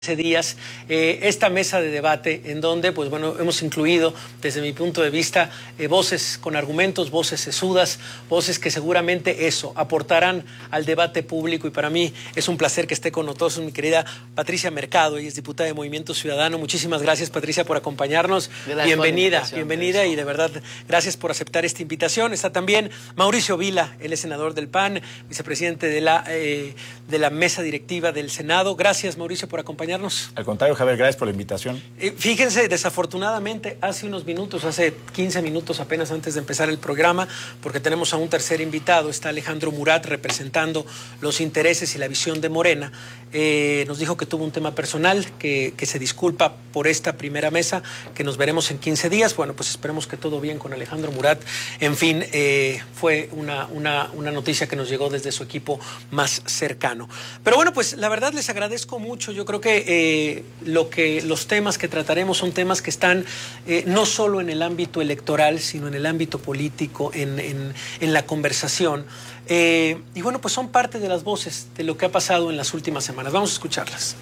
días esta mesa de debate en donde, pues bueno, hemos incluido desde mi punto de vista voces con argumentos, voces sesudas, voces que seguramente eso aportarán al debate público, y para mí es un placer que esté con nosotros mi querida Patricia Mercado. Ella es diputada de Movimiento Ciudadano. Muchísimas gracias, Patricia, por acompañarnos. Bienvenida y de verdad gracias por aceptar esta invitación. Está también Mauricio Vila, él es senador del PAN, vicepresidente de la mesa directiva del Senado. Gracias, Mauricio, por acompañarnos. Al contrario, Javier, gracias por la invitación. Fíjense, desafortunadamente, hace 15 minutos apenas antes de empezar el programa, porque tenemos a un tercer invitado, está Alejandro Murat representando los intereses y la visión de Morena, nos dijo que tuvo un tema personal, que se disculpa por esta primera mesa, que nos veremos en 15 días. Bueno, pues esperemos que todo bien con Alejandro Murat. En fin, fue una noticia que nos llegó desde su equipo más cercano. Pero bueno, pues la verdad les agradezco mucho. Yo creo que los temas que trataremos son temas que están no solo en el ámbito electoral, sino en el ámbito político, en la conversación. Y bueno, pues son parte de las voces de lo que ha pasado en las últimas semanas. Vamos a escucharlas.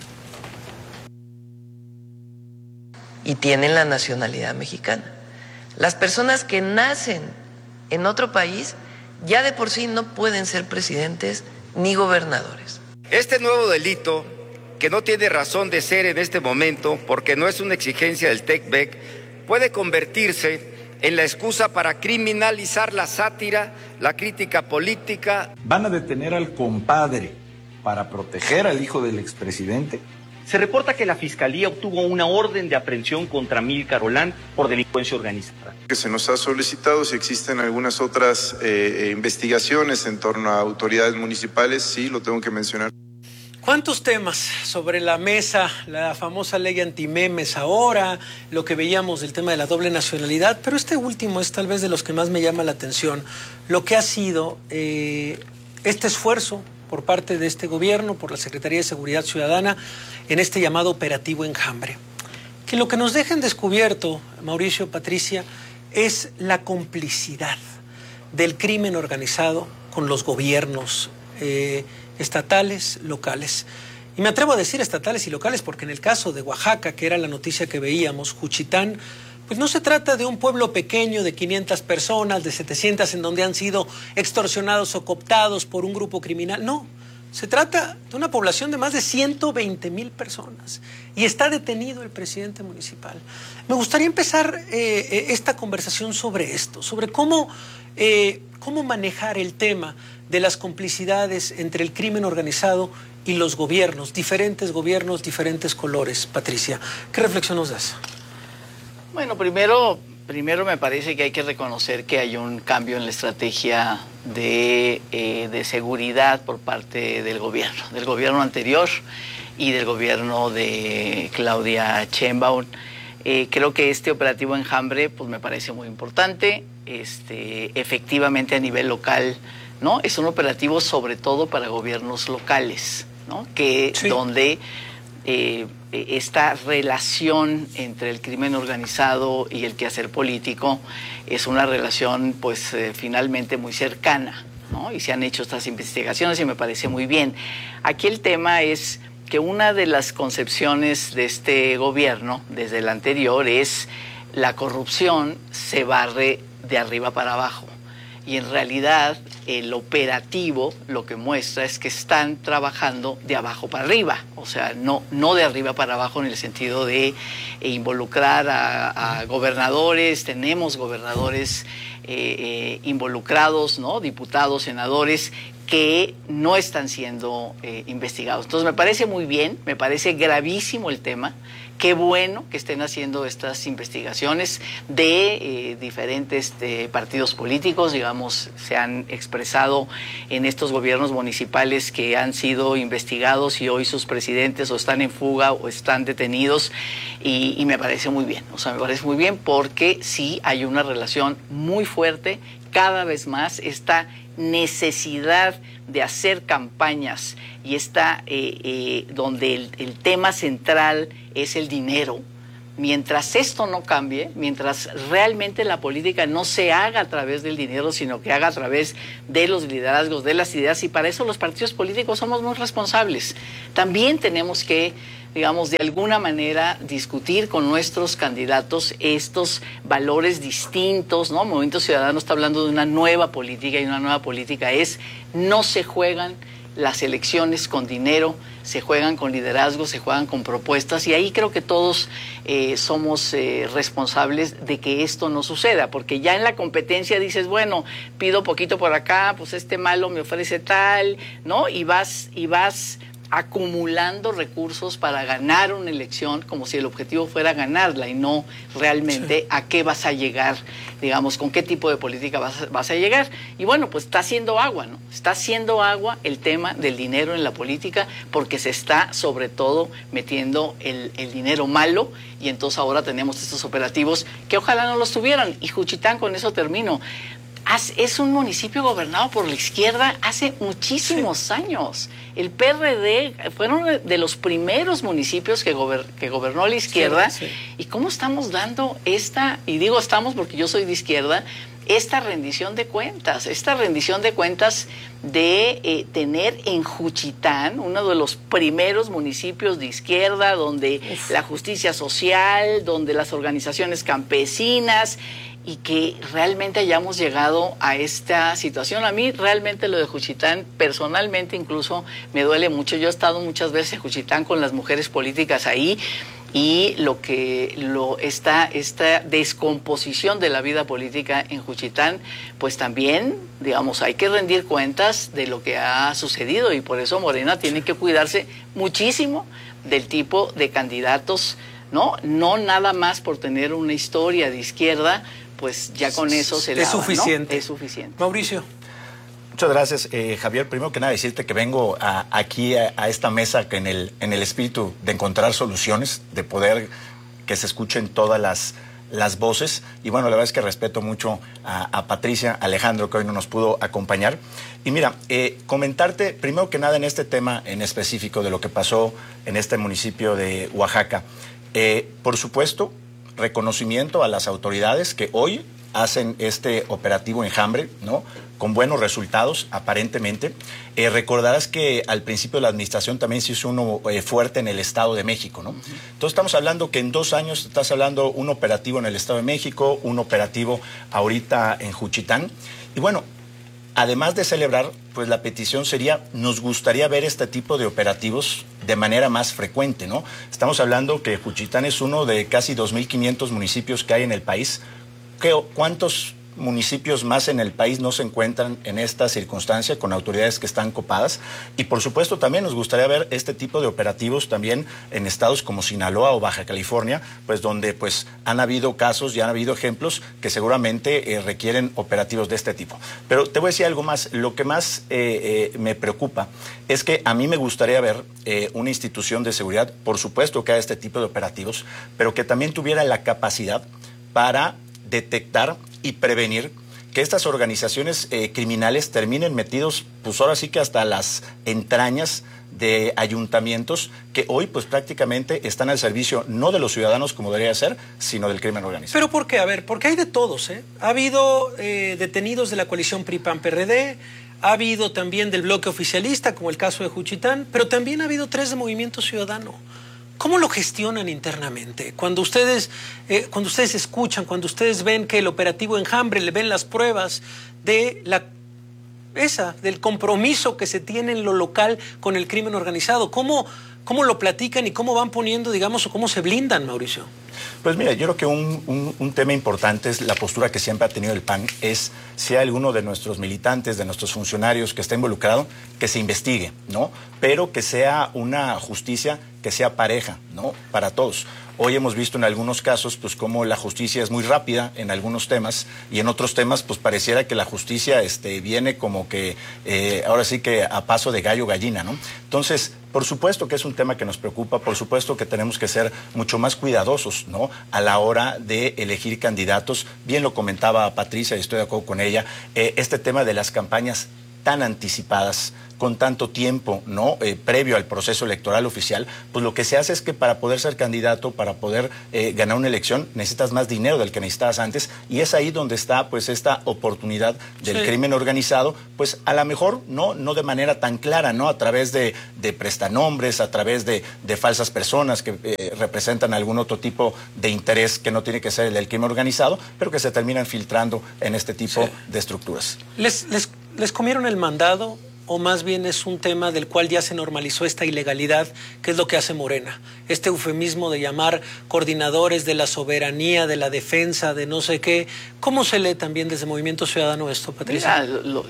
Y tienen la nacionalidad mexicana. Las personas que nacen en otro país ya de por sí no pueden ser presidentes ni gobernadores. Este nuevo delito, que no tiene razón de ser en este momento porque no es una exigencia del TEC-BEC, puede convertirse en la excusa para criminalizar la sátira, la crítica política. ¿Van a detener al compadre para proteger al hijo del expresidente? Se reporta que la Fiscalía obtuvo una orden de aprehensión contra Amílcar Holland por delincuencia organizada. Que se nos ha solicitado si existen algunas otras investigaciones en torno a autoridades municipales, sí, lo tengo que mencionar. ¿Cuántos temas sobre la mesa? La famosa ley antimemes ahora, lo que veíamos del tema de la doble nacionalidad, pero este último es tal vez de los que más me llama la atención, lo que ha sido este esfuerzo por parte de este gobierno, por la Secretaría de Seguridad Ciudadana, en este llamado operativo Enjambre. Que lo que nos deja en descubierto, Mauricio, Patricia, es la complicidad del crimen organizado con los gobiernos estatales, locales. Y me atrevo a decir estatales y locales porque en el caso de Oaxaca, que era la noticia que veíamos, Juchitán, pues no se trata de un pueblo pequeño de 500 personas, de 700 en donde han sido extorsionados o cooptados por un grupo criminal. No, se trata de una población de más de 120,000 personas y está detenido el presidente municipal. Me gustaría empezar esta conversación sobre esto, sobre cómo manejar el tema de las complicidades entre el crimen organizado y los gobiernos, diferentes colores. Patricia, ¿qué reflexión nos das? Bueno, primero me parece que hay que reconocer que hay un cambio en la estrategia de seguridad por parte del gobierno anterior y del gobierno de Claudia Sheinbaum. Creo que este operativo Enjambre pues me parece muy importante. Efectivamente a nivel local, ¿no? Es un operativo sobre todo para gobiernos locales, ¿no? Que sí. Donde esta relación entre el crimen organizado y el quehacer político es una relación pues finalmente muy cercana, ¿no? Y se han hecho estas investigaciones y me parece muy bien. Aquí el tema es que una de las concepciones de este gobierno, desde el anterior, es la corrupción se barre de arriba para abajo. Y en realidad el operativo lo que muestra es que están trabajando de abajo para arriba, o sea, no de arriba para abajo en el sentido de involucrar a gobernadores. Tenemos gobernadores involucrados, ¿no? Diputados, senadores que no están siendo investigados. Entonces me parece muy bien, me parece gravísimo el tema. Qué bueno que estén haciendo estas investigaciones de diferentes partidos políticos, digamos, se han expresado en estos gobiernos municipales que han sido investigados y hoy sus presidentes o están en fuga o están detenidos y me parece muy bien, o sea, me parece muy bien porque sí hay una relación muy fuerte, cada vez más esta necesidad de hacer campañas y está donde el tema central es el dinero. Mientras esto no cambie, mientras realmente la política no se haga a través del dinero, sino que haga a través de los liderazgos, de las ideas, y para eso los partidos políticos somos muy responsables. También tenemos que digamos, de alguna manera discutir con nuestros candidatos estos valores distintos, ¿no? Movimiento Ciudadano está hablando de una nueva política, y una nueva política es: no se juegan las elecciones con dinero, se juegan con liderazgo, se juegan con propuestas, y ahí creo que todos somos responsables de que esto no suceda, porque ya en la competencia dices, bueno, pido poquito por acá, pues este malo me ofrece tal, ¿no? Y vas acumulando recursos para ganar una elección, como si el objetivo fuera ganarla y no realmente a qué vas a llegar, digamos, con qué tipo de política vas a llegar. Y bueno, pues está haciendo agua, ¿no? Está haciendo agua el tema del dinero en la política, porque se está sobre todo metiendo el dinero malo, y entonces ahora tenemos estos operativos que ojalá no los tuvieran. Y Juchitán, con eso termino, es un municipio gobernado por la izquierda hace muchísimos años. El PRD fueron de los primeros municipios que gobernó la izquierda. Sí. ¿Y cómo estamos dando esta, y digo estamos porque yo soy de izquierda, esta rendición de cuentas de tener en Juchitán, uno de los primeros municipios de izquierda, donde la justicia social, donde las organizaciones campesinas, y que realmente hayamos llegado a esta situación? A mí realmente lo de Juchitán, personalmente incluso, me duele mucho. Yo he estado muchas veces en Juchitán con las mujeres políticas ahí, y esta descomposición de la vida política en Juchitán, pues también, digamos, hay que rendir cuentas de lo que ha sucedido, y por eso Morena tiene que cuidarse muchísimo del tipo de candidatos, ¿no? No nada más por tener una historia de izquierda, pues ya con eso se lava, es suficiente, ¿no? Es suficiente. Mauricio. Muchas gracias, Javier. Primero que nada, decirte que vengo aquí a esta mesa que en el espíritu de encontrar soluciones, de poder que se escuchen todas las voces. Y bueno, la verdad es que respeto mucho a Patricia, Alejandro, que hoy no nos pudo acompañar. Y mira, comentarte primero que nada en este tema en específico de lo que pasó en este municipio de Oaxaca. Por supuesto, reconocimiento a las autoridades que hoy hacen este operativo Enjambre, ¿no? Con buenos resultados, aparentemente. Recordarás que al principio de la administración también se hizo uno fuerte en el Estado de México, ¿no? Entonces estamos hablando que en 2 años estás hablando un operativo en el Estado de México, un operativo ahorita en Juchitán. Y bueno, además de celebrar, pues la petición sería, nos gustaría ver este tipo de operativos de manera más frecuente, ¿no? Estamos hablando que Juchitán es uno de casi 2.500 municipios que hay en el país. ¿Cuántos municipios más en el país no se encuentran en esta circunstancia con autoridades que están copadas? Y por supuesto también nos gustaría ver este tipo de operativos también en estados como Sinaloa o Baja California, pues donde pues han habido casos y han habido ejemplos que seguramente requieren operativos de este tipo. Pero te voy a decir algo más. Lo que más me preocupa es que a mí me gustaría ver una institución de seguridad, por supuesto que haga este tipo de operativos, pero que también tuviera la capacidad para detectar y prevenir que estas organizaciones criminales terminen metidos, pues ahora sí que hasta las entrañas de ayuntamientos que hoy pues prácticamente están al servicio no de los ciudadanos como debería ser, sino del crimen organizado. ¿Pero por qué? A ver, porque hay de todos, ¿eh? Ha habido detenidos de la coalición PRI-PAN-PRD, ha habido también del bloque oficialista, como el caso de Juchitán, pero también ha habido 3 de Movimiento Ciudadano. ¿Cómo lo gestionan internamente? Cuando ustedes escuchan, cuando ustedes ven que el operativo Enjambre, le ven las pruebas de del compromiso que se tiene en lo local con el crimen organizado, ¿cómo lo platican y cómo van poniendo, digamos, o cómo se blindan, Mauricio? Pues mira, yo creo que un tema importante es la postura que siempre ha tenido el PAN, es si hay alguno de nuestros militantes, de nuestros funcionarios que está involucrado, que se investigue, ¿no? Pero que sea una justicia que sea pareja, ¿no? Para todos. Hoy hemos visto en algunos casos, pues, cómo la justicia es muy rápida en algunos temas y en otros temas, pues, pareciera que la justicia viene como que, ahora sí que a paso de gallo gallina, ¿no? Entonces, por supuesto que es un tema que nos preocupa, por supuesto que tenemos que ser mucho más cuidadosos, ¿no? A la hora de elegir candidatos. Bien lo comentaba Patricia y estoy de acuerdo con ella, este tema de las campañas tan anticipadas, con tanto tiempo, ¿no? Previo al proceso electoral oficial, pues lo que se hace es que para poder ser candidato, para poder ganar una elección, necesitas más dinero del que necesitabas antes, y es ahí donde está pues esta oportunidad del crimen organizado, pues a lo mejor no de manera tan clara, ¿no? A través de prestanombres, a través de falsas personas que representan algún otro tipo de interés que no tiene que ser el del crimen organizado, pero que se terminan filtrando en este tipo de estructuras. ¿Les comieron el mandado? ¿O más bien es un tema del cual ya se normalizó esta ilegalidad, que es lo que hace Morena? Este eufemismo de llamar coordinadores de la soberanía, de la defensa, de no sé qué. ¿Cómo se lee también desde Movimiento Ciudadano esto, Patricia?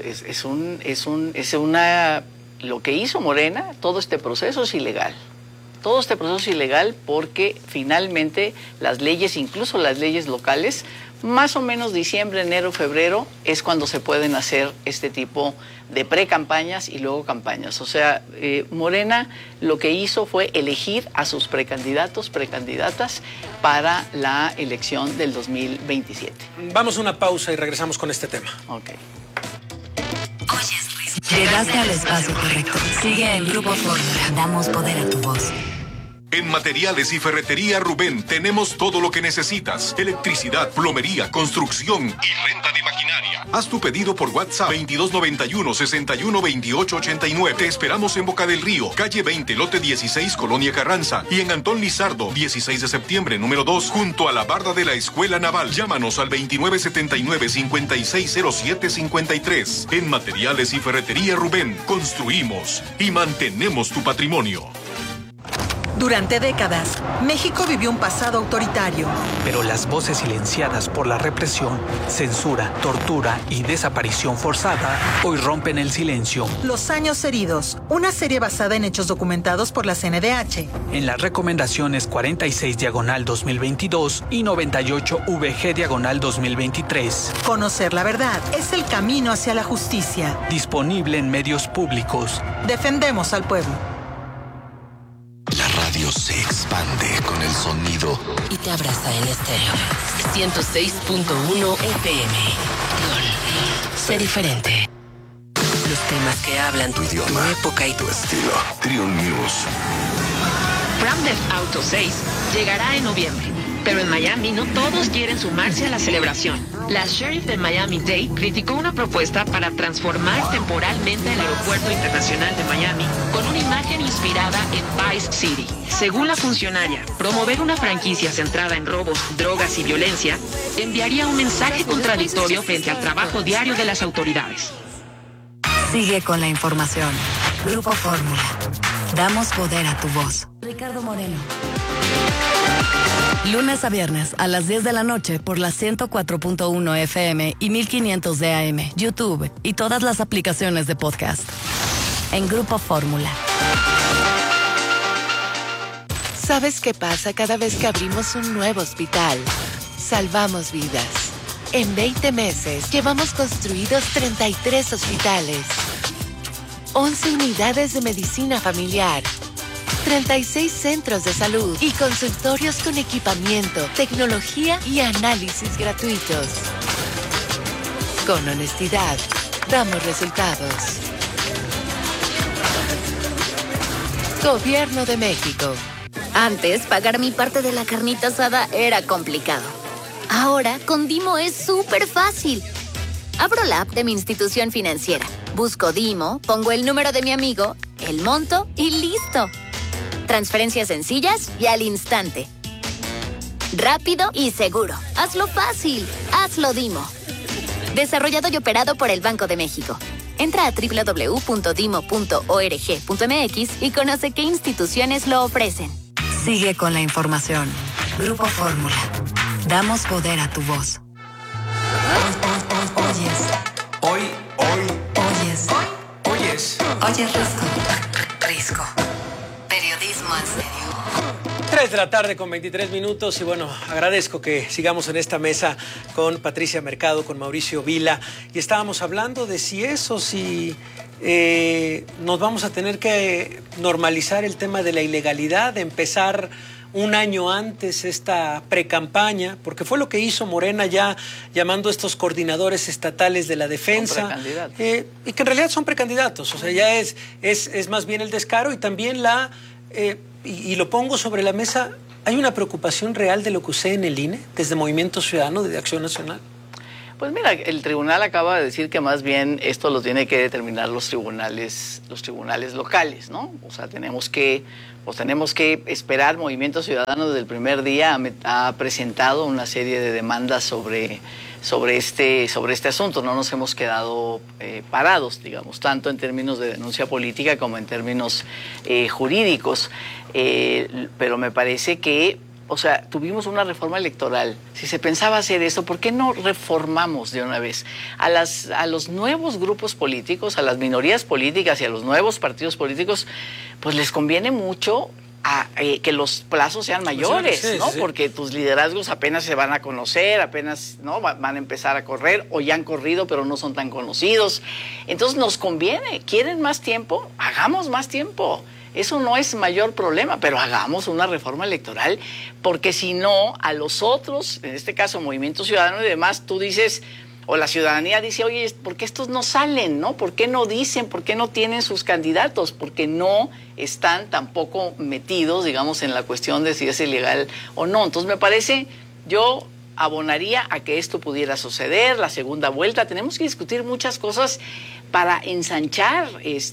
Mira, lo que hizo Morena, todo este proceso es ilegal. Todo este proceso es ilegal porque finalmente las leyes, incluso las leyes locales, más o menos diciembre, enero, febrero, es cuando se pueden hacer este tipo de pre-campañas y luego campañas. O sea, Morena lo que hizo fue elegir a sus precandidatos, precandidatas para la elección del 2027. Vamos a una pausa y regresamos con este tema. Ok. Llegaste al espacio correcto. Sigue en Grupo Fórmula. Damos poder a tu voz. En Materiales y Ferretería Rubén tenemos todo lo que necesitas. Electricidad, plomería, construcción y renta de maquinaria. Haz tu pedido por WhatsApp 2291-612889. Te esperamos en Boca del Río, calle 20, lote 16, Colonia Carranza. Y en Antón Lizardo, 16 de septiembre, número 2, junto a la barda de la Escuela Naval. Llámanos al 2979-560753. En Materiales y Ferretería Rubén, construimos y mantenemos tu patrimonio. Durante décadas, México vivió un pasado autoritario. Pero las voces silenciadas por la represión, censura, tortura y desaparición forzada hoy rompen el silencio. Los años heridos, una serie basada en hechos documentados por la CNDH. En las recomendaciones 46/2022 y 98-VG/2023. Conocer la verdad es el camino hacia la justicia. Disponible en medios públicos. Defendemos al pueblo. La radio se expande con el sonido y te abraza en estéreo. 106.1 FM. Sé diferente. Los temas que hablan tu idioma, tu época y tu estilo. Trion News. Brand Auto 6 llegará en noviembre, pero en Miami no todos quieren sumarse a la celebración. La sheriff de Miami-Dade criticó una propuesta para transformar temporalmente el aeropuerto internacional de Miami con una imagen inspirada en Vice City. Según la funcionaria, promover una franquicia centrada en robos, drogas y violencia enviaría un mensaje contradictorio frente al trabajo diario de las autoridades. Sigue con la información. Grupo Fórmula. Damos poder a tu voz. Ricardo Moreno. Lunes a viernes a las 10 de la noche por la 104.1 FM y 1500 de AM, YouTube y todas las aplicaciones de podcast. En Grupo Fórmula. ¿Sabes qué pasa cada vez que abrimos un nuevo hospital? Salvamos vidas. En 20 meses llevamos construidos 33 hospitales, 11 unidades de medicina familiar, 36 centros de salud y consultorios con equipamiento, tecnología y análisis gratuitos. Con honestidad, damos resultados. Gobierno de México. Antes, pagar mi parte de la carnita asada era complicado. Ahora, con Dimo es súper fácil. Abro la app de mi institución financiera, busco Dimo, pongo el número de mi amigo, el monto y listo. Transferencias sencillas y al instante. Rápido y seguro. Hazlo fácil. Hazlo Dimo. Desarrollado y operado por el Banco de México. Entra a www.dimo.org.mx y conoce qué instituciones lo ofrecen. Sigue con la información. Grupo Fórmula. Damos poder a tu voz. Oyes. Oyes Risco. Periodismo en serio. 3 de la tarde con 23 minutos y bueno, agradezco que sigamos en esta mesa con Patricia Mercado, con Mauricio Vila y estábamos hablando de si nos vamos a tener que normalizar el tema de la ilegalidad, de empezar un año antes esta precampaña, porque fue lo que hizo Morena ya llamando a estos coordinadores estatales de la defensa, y que en realidad son precandidatos, o sea, ya es más bien el descaro y también y lo pongo sobre la mesa, ¿hay una preocupación real de lo que sucede en el INE desde Movimiento Ciudadano de Acción Nacional? Pues mira, el tribunal acaba de decir que más bien esto lo tiene que determinar los tribunales locales, ¿no? O sea, tenemos que esperar. Movimiento Ciudadano desde el primer día ha presentado una serie de demandas sobre este asunto. No nos hemos quedado parados, digamos, tanto en términos de denuncia política como en términos jurídicos. Pero me parece que, o sea, tuvimos una reforma electoral. Si se pensaba hacer eso, ¿por qué no reformamos de una vez? A los nuevos grupos políticos, a las minorías políticas y a los nuevos partidos políticos, pues les conviene mucho que los plazos sean mayores, ¿no? Sí. Porque tus liderazgos apenas se van a conocer, apenas, ¿no?, van a empezar a correr, o ya han corrido pero no son tan conocidos. Entonces nos conviene. ¿Quieren más tiempo? Hagamos más tiempo. Eso no es mayor problema, pero hagamos una reforma electoral, porque si no, a los otros, en este caso Movimiento Ciudadano y demás, tú dices, o la ciudadanía dice, oye, ¿por qué estos no salen, no? ¿Por qué no dicen? ¿Por qué no tienen sus candidatos? Porque no están tampoco metidos, digamos, en la cuestión de si es ilegal o no. Entonces me parece, yo abonaría a que esto pudiera suceder, la segunda vuelta. Tenemos que discutir muchas cosas para ensanchar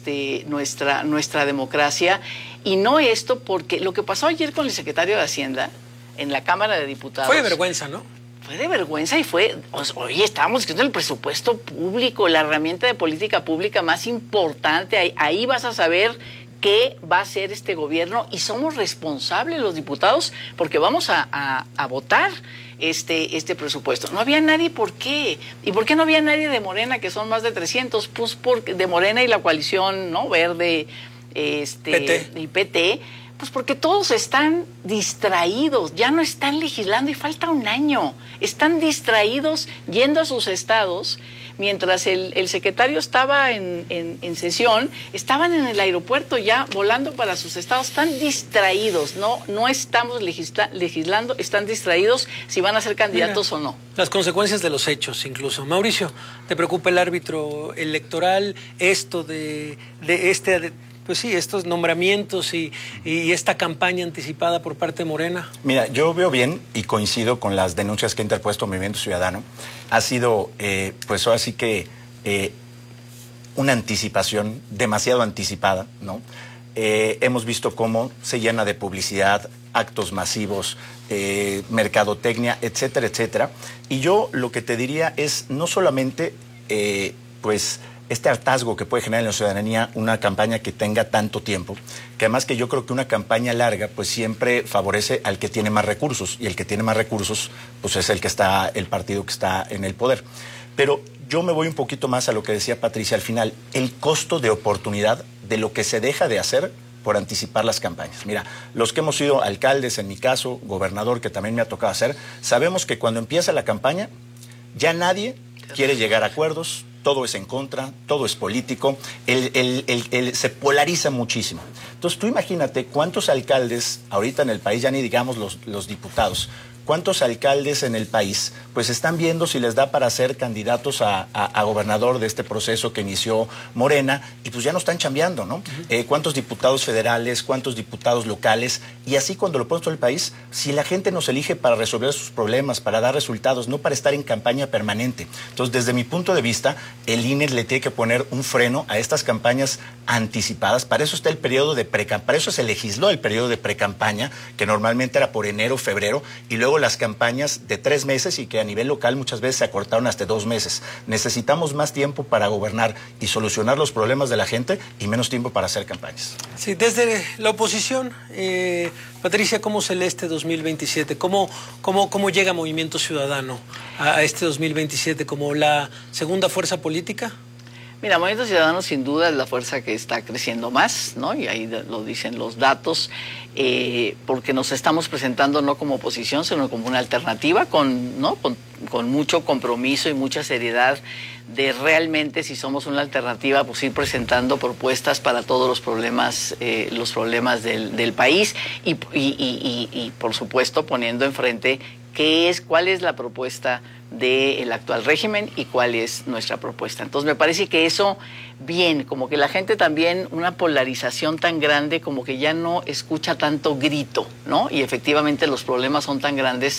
nuestra democracia, y no esto, porque lo que pasó ayer con el secretario de Hacienda en la Cámara de Diputados... Fue de vergüenza, ¿no? Fue de vergüenza y oye, estábamos discutiendo el presupuesto público, la herramienta de política pública más importante. Ahí vas a saber qué va a hacer este gobierno, y somos responsables los diputados porque vamos a votar este presupuesto. No había nadie. ¿Por qué? ¿Y por qué no había nadie de Morena, que son más de 300? Pues de Morena y la coalición, ¿no?, Verde, PT. Y PT. Pues porque todos están distraídos, ya no están legislando y falta un año. Están distraídos yendo a sus estados. Mientras el secretario estaba en sesión, estaban en el aeropuerto ya volando para sus estados. Están distraídos, no estamos legislando, están distraídos si van a ser candidatos o no. Las consecuencias de los hechos incluso. Mauricio, ¿te preocupa el árbitro electoral, esto pues sí, estos nombramientos y esta campaña anticipada por parte de Morena? Mira, yo veo bien y coincido con las denuncias que ha interpuesto Movimiento Ciudadano. Ha sido, pues ahora sí que una anticipación demasiado anticipada, ¿no? Hemos visto cómo se llena de publicidad, actos masivos, mercadotecnia, etcétera, etcétera. Y yo lo que te diría es no solamente, pues, este hartazgo que puede generar en la ciudadanía una campaña que tenga tanto tiempo, que además que yo creo que una campaña larga pues siempre favorece al que tiene más recursos, y el que tiene más recursos pues es el partido que está en el poder. Pero yo me voy un poquito más a lo que decía Patricia al final, el costo de oportunidad de lo que se deja de hacer por anticipar las campañas. Mira, los que hemos sido alcaldes, en mi caso, gobernador, que también me ha tocado hacer, sabemos que cuando empieza la campaña ya nadie quiere llegar a acuerdos, todo es en contra, todo es político, se polariza muchísimo. Entonces tú imagínate cuántos alcaldes ahorita en el país, ya ni digamos los diputados, cuántos alcaldes en el país pues están viendo si les da para ser candidatos a gobernador de este proceso que inició Morena, y pues ya no están chambeando, ¿no? Cuántos diputados federales, cuántos diputados locales, y así cuando lo pones todo el país, si la gente nos elige para resolver sus problemas, para dar resultados, no para estar en campaña permanente. Entonces, desde mi punto de vista, el INE le tiene que poner un freno a estas campañas anticipadas. Para eso está el periodo de precampaña, para eso se legisló el periodo de precampaña, que normalmente era por enero, febrero, y luego las campañas de 3 meses, y que a nivel local muchas veces se acortaron hasta 2 meses. Necesitamos más tiempo para gobernar y solucionar los problemas de la gente, y menos tiempo para hacer campañas. Sí, desde la oposición, Patricia, ¿cómo se lee este 2027? ¿Cómo llega Movimiento Ciudadano a este 2027 como la segunda fuerza política? Mira, Movimiento Ciudadano sin duda es la fuerza que está creciendo más, ¿no? Y ahí lo dicen los datos, porque nos estamos presentando no como oposición, sino como una alternativa con con mucho compromiso y mucha seriedad de realmente, si somos una alternativa, pues ir presentando propuestas para todos los problemas del país y por supuesto poniendo enfrente cuál es la propuesta del actual régimen y cuál es nuestra propuesta. Entonces me parece que eso, bien, como que la gente también, una polarización tan grande, como que ya no escucha tanto grito, ¿no? Y efectivamente los problemas son tan grandes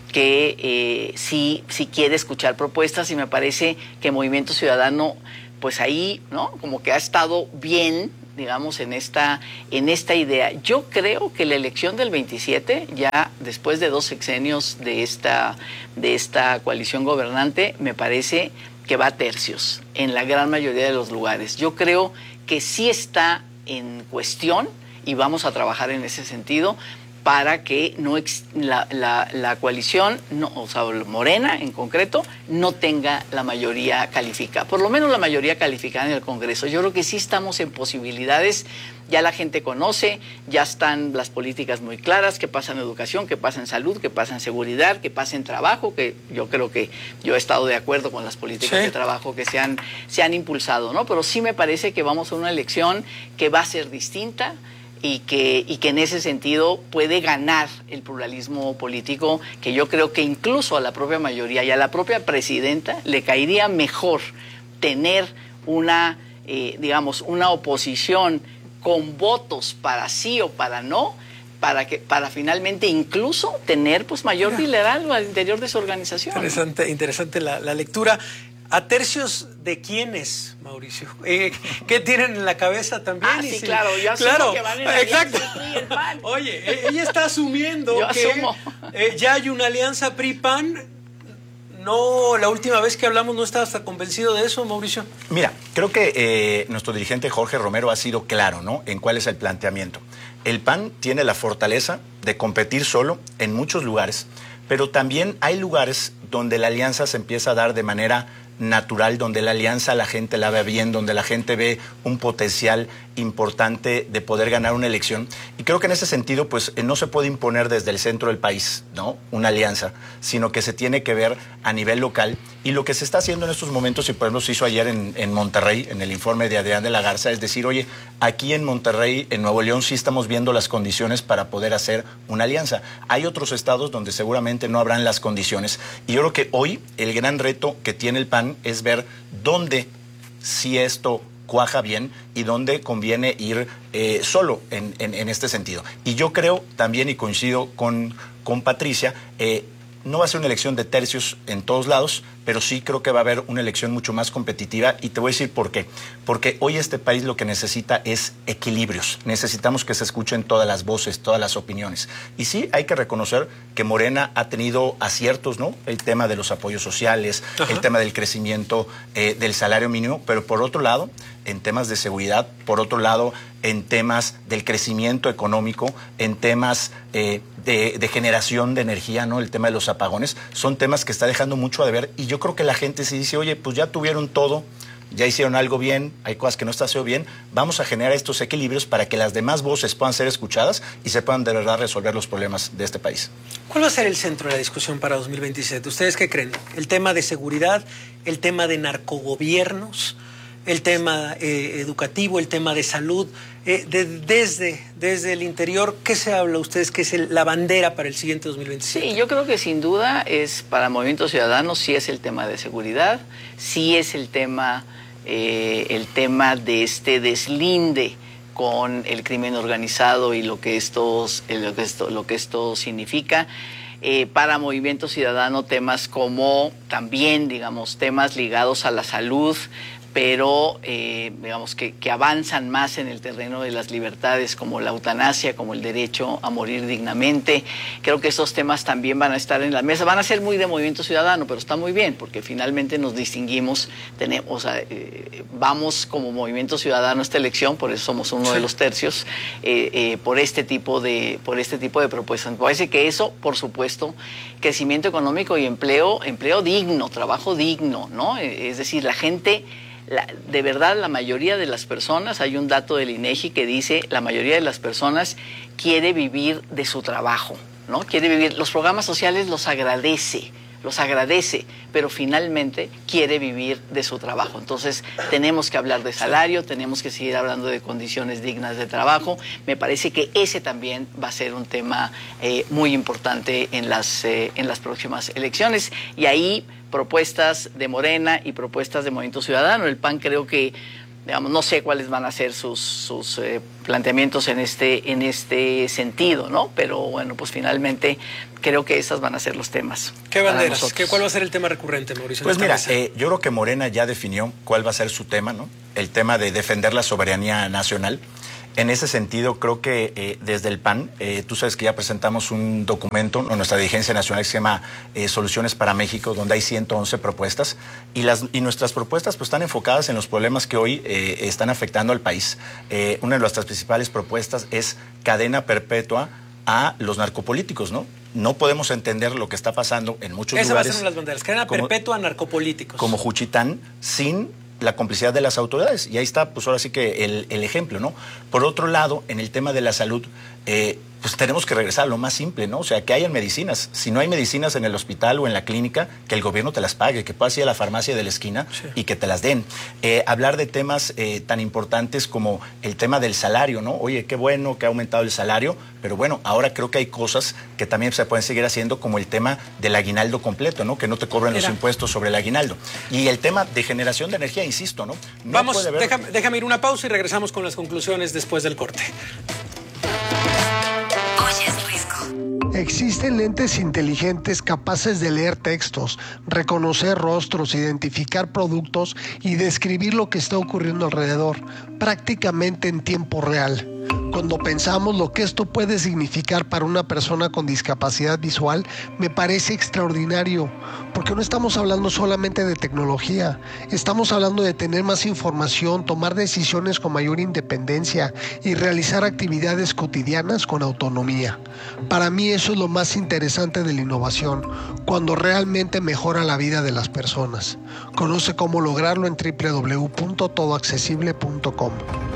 que sí quiere escuchar propuestas, y me parece que Movimiento Ciudadano, pues ahí, ¿no? Como que ha estado bien, digamos, en esta idea. Yo creo que la elección del 27, ya después de 2 sexenios de esta coalición gobernante, me parece que va a tercios en la gran mayoría de los lugares. Yo creo que sí está en cuestión y vamos a trabajar en ese sentido para que la coalición, o sea, Morena en concreto, no tenga la mayoría calificada, por lo menos la mayoría calificada en el Congreso. Yo creo que sí estamos en posibilidades, ya la gente conoce, ya están las políticas muy claras, qué pasa en educación, qué pasa en salud, qué pasa en seguridad, qué pasa en trabajo, que yo creo que yo he estado de acuerdo con las políticas de trabajo que se han impulsado, ¿no? Pero sí me parece que vamos a una elección que va a ser distinta, y que en ese sentido puede ganar el pluralismo político, que yo creo que incluso a la propia mayoría y a la propia presidenta le caería mejor tener una oposición con votos para sí o para no, para finalmente incluso tener pues mayor liderazgo al interior de su organización. Interesante la lectura. ¿A tercios de quiénes, Mauricio? ¿Qué tienen en la cabeza también? Sí, claro, yo asumo que van en alianza PRI y el PAN. Oye, ella está asumiendo que ya hay una alianza PRI-PAN. No, la última vez que hablamos no estaba hasta convencido de eso, Mauricio. Mira, creo que nuestro dirigente Jorge Romero ha sido claro, ¿no?, en cuál es el planteamiento. El PAN tiene la fortaleza de competir solo en muchos lugares, pero también hay lugares donde la alianza se empieza a dar de manera natural, donde la alianza la gente la ve bien, donde la gente ve un potencial importante de poder ganar una elección. Y creo que en ese sentido, pues no se puede imponer desde el centro del país, ¿no?, una alianza, sino que se tiene que ver a nivel local. Y lo que se está haciendo en estos momentos, y por ejemplo se hizo ayer en Monterrey, en el informe de Adrián de la Garza, es decir, oye, aquí en Monterrey, en Nuevo León, sí estamos viendo las condiciones para poder hacer una alianza. Hay otros estados donde seguramente no habrán las condiciones. Y yo creo que hoy el gran reto que tiene el PAN es ver dónde si esto cuaja bien y dónde conviene ir solo en este sentido. Y yo creo también, y coincido con Patricia, no va a ser una elección de tercios en todos lados, pero sí creo que va a haber una elección mucho más competitiva, y te voy a decir por qué. Porque hoy este país lo que necesita es equilibrios. Necesitamos que se escuchen todas las voces, todas las opiniones. Y sí, hay que reconocer que Morena ha tenido aciertos, ¿no? El tema de los apoyos sociales, el tema del crecimiento del salario mínimo, pero por otro lado, en temas de seguridad, por otro lado, en temas del crecimiento económico, en temas de generación de energía, ¿no? El tema de los apagones, son temas que está dejando mucho a deber, y yo creo que la gente sí dice, oye, pues ya tuvieron todo, ya hicieron algo bien, hay cosas que no están haciendo bien, vamos a generar estos equilibrios para que las demás voces puedan ser escuchadas y se puedan de verdad resolver los problemas de este país. ¿Cuál va a ser el centro de la discusión para 2027? ¿Ustedes qué creen? ¿El tema de seguridad, el tema de narcogobiernos, el tema educativo, el tema de salud? Desde el interior, ¿qué se habla ustedes que es la bandera para el siguiente 2027? Sí, yo creo que sin duda es para Movimiento Ciudadano, sí es el tema de seguridad, sí es el tema de este deslinde con el crimen organizado y lo que esto significa. Para Movimiento Ciudadano, temas como también, digamos, temas ligados a la salud, pero digamos que avanzan más en el terreno de las libertades, como la eutanasia, como el derecho a morir dignamente. Creo que esos temas también van a estar en la mesa, van a ser muy de Movimiento Ciudadano, pero está muy bien, porque finalmente nos distinguimos, vamos como Movimiento Ciudadano a esta elección, por eso somos uno de los tercios, por este tipo de propuestas. Me parece que eso, por supuesto, crecimiento económico y empleo digno, trabajo digno, ¿no? Es decir, la gente... de verdad, la mayoría de las personas, hay un dato del INEGI que dice, la mayoría de las personas quiere vivir de su trabajo, ¿no? Quiere vivir, los programas sociales los agradece, los agradece, pero finalmente quiere vivir de su trabajo. Entonces tenemos que hablar de salario, tenemos que seguir hablando de condiciones dignas de trabajo. Me parece que ese también va a ser un tema muy importante en las próximas elecciones. Y ahí propuestas de Morena y propuestas de Movimiento Ciudadano. El PAN creo que, digamos, no sé cuáles van a ser sus planteamientos en este sentido, ¿no? Pero bueno, pues finalmente creo que esas van a ser los temas. ¿Qué banderas? ¿Cuál va a ser el tema recurrente, Mauricio? Pues mira, yo creo que Morena ya definió cuál va a ser su tema, ¿no? El tema de defender la soberanía nacional. En ese sentido, creo que desde el PAN, tú sabes que ya presentamos un documento en nuestra dirigencia nacional que se llama Soluciones para México, donde hay 111 propuestas, y nuestras propuestas pues están enfocadas en los problemas que hoy están afectando al país. Una de nuestras principales propuestas es cadena perpetua a los narcopolíticos, ¿no? No podemos entender lo que está pasando en muchos lugares. Esas van a ser las banderas, cadena perpetua a narcopolíticos. Como Juchitán, sin la complicidad de las autoridades. Y ahí está, pues ahora sí que el ejemplo, ¿no? Por otro lado, en el tema de la salud, pues tenemos que regresar a lo más simple, ¿no? O sea, que hayan medicinas. Si no hay medicinas en el hospital o en la clínica, que el gobierno te las pague, que puedas ir a la farmacia de la esquina y que te las den. Hablar de temas tan importantes como el tema del salario, ¿no? Oye, qué bueno que ha aumentado el salario, pero bueno, ahora creo que hay cosas que también se pueden seguir haciendo, como el tema del aguinaldo completo, ¿no? Que no te cobren los impuestos sobre el aguinaldo. Y el tema de generación de energía, insisto, ¿no? Vamos, déjame ir una pausa y regresamos con las conclusiones después del corte. Existen lentes inteligentes capaces de leer textos, reconocer rostros, identificar productos y describir lo que está ocurriendo alrededor, prácticamente en tiempo real. Cuando pensamos lo que esto puede significar para una persona con discapacidad visual, me parece extraordinario, porque no estamos hablando solamente de tecnología, estamos hablando de tener más información, tomar decisiones con mayor independencia y realizar actividades cotidianas con autonomía. Para mí eso es lo más interesante de la innovación, cuando realmente mejora la vida de las personas. Conoce cómo lograrlo en www.todoaccesible.com.